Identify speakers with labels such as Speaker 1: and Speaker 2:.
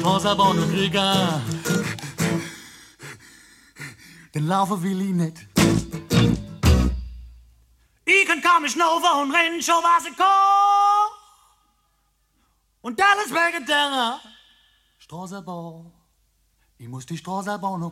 Speaker 1: Straße bauen kriegen. Den laufen will ich nicht. Ich kann kaum nicht over und rennen, schon was ich kann. Und alles wegen der Straße bauen. Ich muss die Straße bauen.